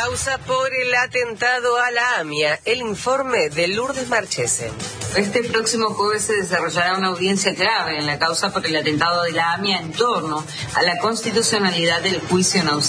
Causa por el atentado a la AMIA. El informe de Lourdes Marchese. Este próximo jueves se desarrollará una audiencia clave en la causa por el atentado de la AMIA en torno a la constitucionalidad del juicio en ausencia